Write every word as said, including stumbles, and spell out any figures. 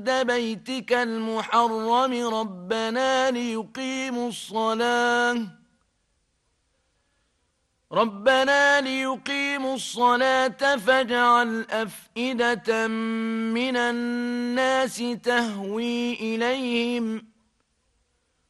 بيتك المحرم ربنا ليقيموا الصلاة ربنا ليقيموا الصلاة فاجعل أفئدة من الناس تهوي إليهم